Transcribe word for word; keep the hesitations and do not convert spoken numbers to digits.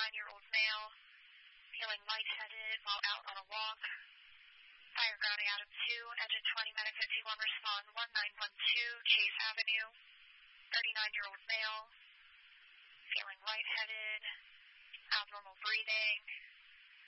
thirty-nine-year-old male, feeling lightheaded while out on a walk. Fire grounding out of two, engine twenty, medic at T one, respond one nine one two, Chase Avenue. thirty-nine-year-old male, feeling lightheaded, abnormal breathing.